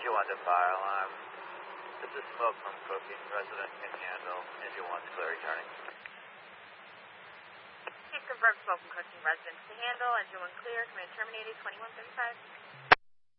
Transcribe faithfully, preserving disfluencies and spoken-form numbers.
Engine one to fire alarm. This is smoke from cooking. Resident can handle. Engine one's clear returning. Please confirm smoke from cooking. Residents to handle. Engine one clear. Command terminated. twenty-one thirty-five.